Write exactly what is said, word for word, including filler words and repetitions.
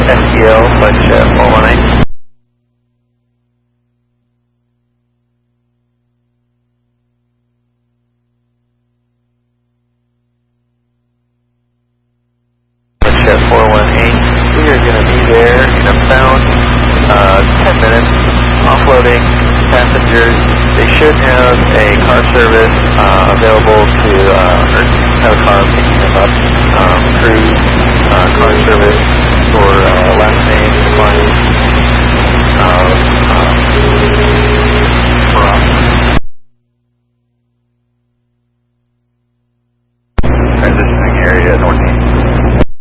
S T L, flight jet four one eight. Jet four one eight, we are going to be there in about uh, ten minutes, offloading passengers. They should have a car service uh, available to uh, or have a car picking them up, um, crew, uh, car service for uh, last name, client.